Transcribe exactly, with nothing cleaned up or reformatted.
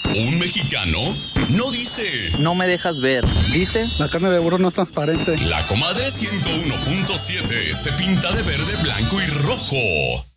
Un mexicano no dice: no me dejas ver. Dice: la carne de burro no es transparente. La Comadre ciento uno punto siete se pinta de verde, blanco y rojo.